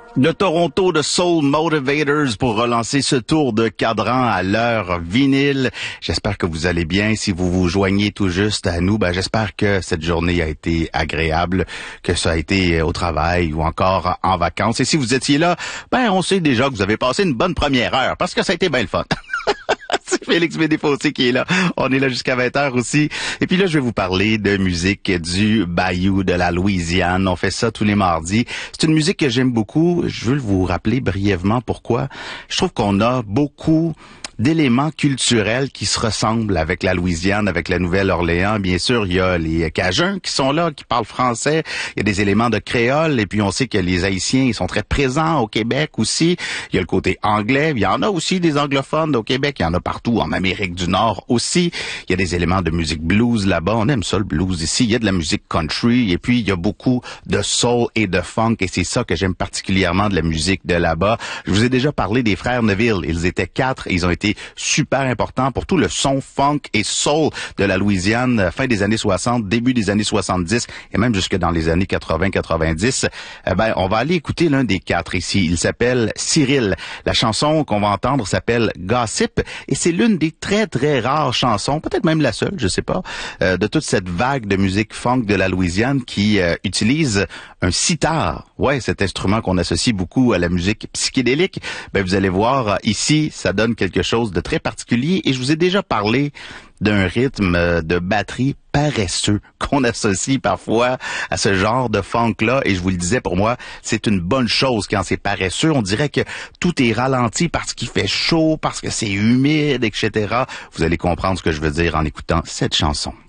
De Toronto, de Soul Motivators pour relancer ce tour de cadran à l'heure vinyle. J'espère que vous allez bien. Si vous vous joignez tout juste à nous, j'espère que cette journée a été agréable, que ça a été au travail ou encore en vacances. Et si vous étiez là, on sait déjà que vous avez passé une bonne première heure parce que ça a été bien le fun. C'est Félix Médéfossé qui est là. On est là jusqu'à 20h aussi. Et puis là, je vais vous parler de musique du Bayou de la Louisiane. On fait ça tous les mardis. C'est une musique que j'aime beaucoup. Je veux vous rappeler brièvement pourquoi. Je trouve qu'on a beaucoup d'éléments culturels qui se ressemblent avec la Louisiane, avec la Nouvelle-Orléans. Bien sûr, il y a les Cajuns qui sont là, qui parlent français. Il y a des éléments de créole. Et puis, on sait que les Haïtiens, ils sont très présents au Québec aussi. Il y a le côté anglais. Il y en a aussi des anglophones au Québec. Il y en a partout en Amérique du Nord aussi. Il y a des éléments de musique blues là-bas. On aime ça, le blues ici. Il y a de la musique country. Et puis, il y a beaucoup de soul et de funk. Et c'est ça que j'aime particulièrement de la musique de là-bas. Je vous ai déjà parlé des frères Neville. Ils étaient 4 et ils ont été super important pour tout le son funk et soul de la Louisiane, fin des années 60, début des années 70 et même jusque dans les années 80-90. On va aller écouter l'un des 4 ici. Il s'appelle Cyril. La chanson qu'on va entendre s'appelle Gossip et c'est l'une des très très rares chansons, peut-être même la seule, je sais pas, de toute cette vague de musique funk de la Louisiane qui utilise un sitar. Ouais, cet instrument qu'on associe beaucoup à la musique psychédélique. Vous allez voir ici, ça donne quelque chose de très particulier et je vous ai déjà parlé d'un rythme de batterie paresseux qu'on associe parfois à ce genre de funk-là. Et je vous le disais, pour moi, c'est une bonne chose quand c'est paresseux. On dirait que tout est ralenti parce qu'il fait chaud, parce que c'est humide, etc. Vous allez comprendre ce que je veux dire en écoutant cette chanson.